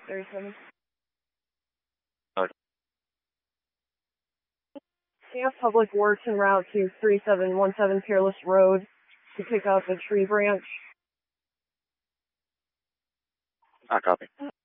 37. Okay. CF Public Works en route to 3717 Peerless Road to pick up a tree branch. Copy.